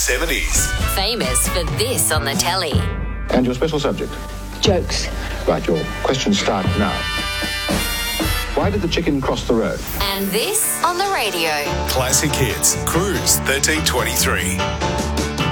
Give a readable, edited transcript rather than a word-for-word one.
70s. Famous for this on the telly. And your special subject? Jokes. Right, your questions start now. Why did the chicken cross the road? And this on the radio. Classic Hits, Cruise 1323.